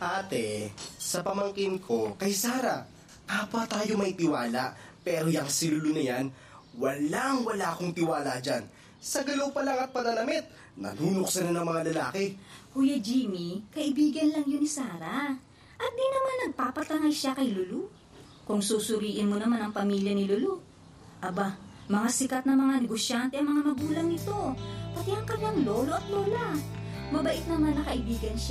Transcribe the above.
Ate, sa pamangkin ko, kay Sarah, kapwa tayo may tiwala. Pero yung si Lulu na yan, wala akong tiwala dyan. Sa galaw pa lang at pananamit, nanunuksan na ng mga lalaki. Kuya Jimmy, kaibigan lang yun ni Sarah. At di naman nagpapatangay siya kay Lulu. Kung susuriin mo naman ang pamilya ni Lulu, aba, mga sikat na mga negosyante ang mga magulang nito. Pati ang kanyang lolo at lola. Mabait naman na kaibigan siya.